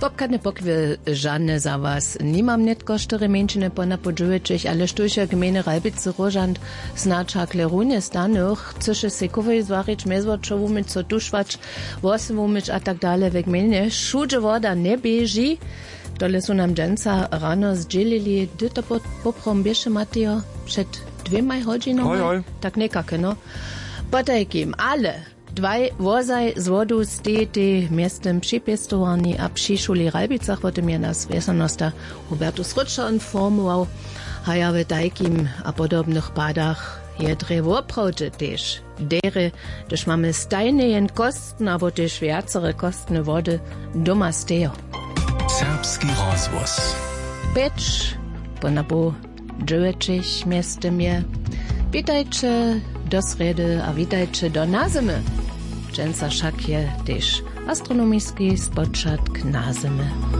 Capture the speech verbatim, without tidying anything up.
Popkadne pokwie żadne za was. Nie mam netko cztery mężczyny pona podżyłeczych, ale sztusia gminy Ralbicy Rożant znacza klerunie stanych, chce się kowej zwarić, mezwaczowu myć, co duszwać, wosowu myć, a tak dalej w gminie. Szudże woda nie bieży. Dole są nam dżęca rano zdzielili, gdy to poprom biesze Mateo przed dwiema godzinami. Tak nekake, no. Potajkim, ale dwaj wozaj z wodu stejty miastem przypestowani a przy szuli Ralbicach, o tym je nas wiesonosta Hubertus Rutscher informował, a ja w tajkim a podobnych padach je drewo prote też. Dere, też mamy stajne kosten, aber też więcere kostne wody doma stejo. Serbski rozwóz. Becz, ponabo dżueczych miastem je. Witajcie do sredy, a witajcie do nazimy. Dżęca szak je też astronomiski spoczatk nazimy.